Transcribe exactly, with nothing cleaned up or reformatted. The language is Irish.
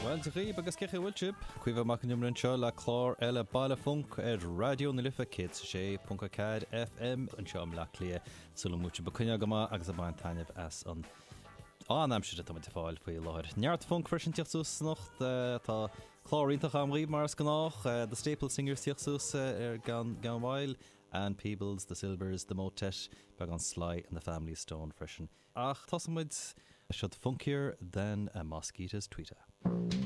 Well, de ré agus cecha bhfuiltib, cuiomh mac nimrinn seo le chlár eile baile funk ar radio na lifa kit sé punca cad F M an seom le lia sula múte bacunne gama agus a bain taineh as an anam si am fáil faoi láir. Neart funk frisin tíochtús noch tá chláríntaach am riomh mar gannách the Staple Singers tíochtús ar gan bhhail and Peebles, the Silvers, the Motet, bag on Sly and the Family Stone frisin. Ach, tá muid should funkier than a mosquito's tweeter.